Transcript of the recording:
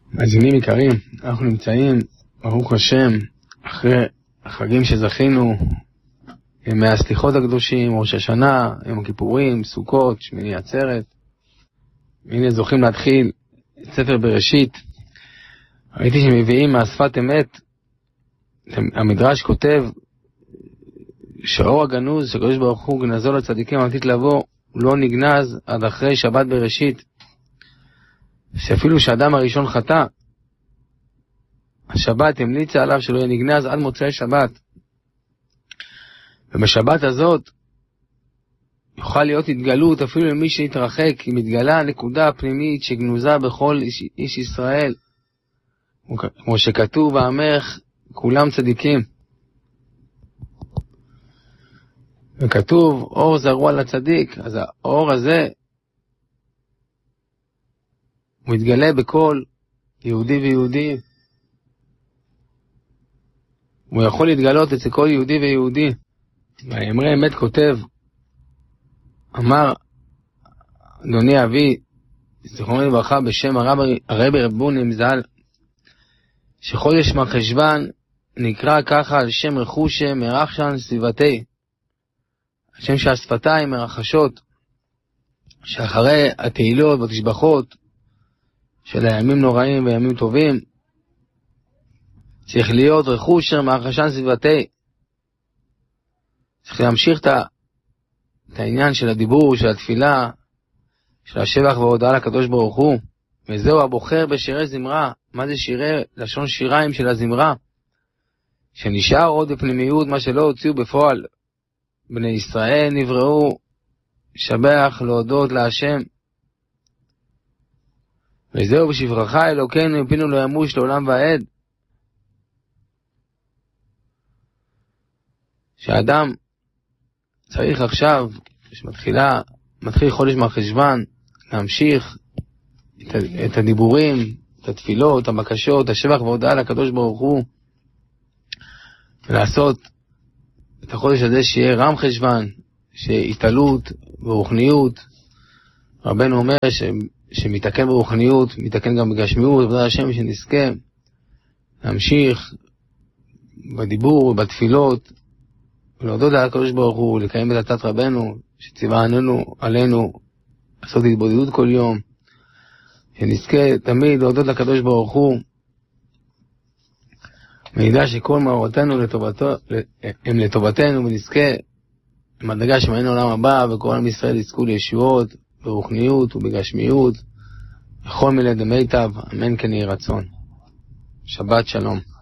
מאזינים יקרים, אנחנו נמצאים, ברוך השם, אחרי החגים שזכינו, ימי הסליחות הקדושים, ראש השנה, יום הכיפורים, סוכות, שמיני עצרת. והנה זוכים להתחיל את ספר בראשית. ראיתי שמביאים מהשפת אמת, המדרש כותב שהאור הגנוז שקדוש ברוך הוא גנזו לצדיקים עתיד לבוא, הוא לא נגנז עד אחרי שבת בראשית. שאפילו שהאדם הראשון חטא, השבת המליצה עליו שלא יהיה נגנז עד מוצאי שבת. ובשבת הזאת יוכל להיות התגלות אפילו למי שהתרחק, כי מתגלה הנקודה הפנימית שגנוזה בכל איש ישראל. כמו שכתוב בעמך, כולם צדיקים. וכתוב אור זרוע לצדיק, אז האור הזה הוא מתגלה בכל יהודי ויהודי. הוא יכול להתגלות אצל כל יהודי ויהודי. והאמרי אמת כותב, אמר אדוני אבי, זיכרונו לברכה, בשם הרבי רב בונים ז"ל, שחודש מרחשוון נקרא ככה על שם רכושה מרחשן סביבתי, השם שהשפתיים מרחשות, שאחרי התהילות והתשבחות של הימים נוראים וימים טובים, צריך להיות רכושה מרחשן סביבתי. צריך להמשיך את העניין של הדיבור, של התפילה, של השבח וההודעה לקדוש ברוך הוא. וזהו הבוחר בשירי זמרה. מה זה שירי? לשון שיריים של הזמרה. שנשאר עוד בפנימיות מה שלא הוציאו בפועל. בני ישראל נבראו שבח להודות להשם. וזהו בשבחך אלוקינו מפינו לא ימוש לעולם ועד. שהאדם צריך עכשיו, מתחיל חודש מרחשוון, להמשיך את הדיבורים, את התפילות, הבקשות, השבח וההודעה לקדוש ברוך הוא, ולעשות את החודש הזה שיהיה רם חשוון, שיהיה התעלות ורוחניות. רבנו אומר שמתקן ברוחניות, מתקן גם בגשמיות, עבודת השם, שנזכה להמשיך בדיבור ובתפילות, ולהודות על הקדוש ברוך הוא, לקיים את עצת רבנו, שציווה עלינו לעשות התבודדות כל יום, שנזכה תמיד להודות לקדוש ברוך הוא, וידע שכל מאורותינו הם לטובתנו, ונזכה למדרגה שמעין העולם הבא, וכל עם ישראל יזכו לישועות, ברוחניות ובגשמיות, בכל מילי דמיטב, אמן כן יהי רצון. שבת שלום.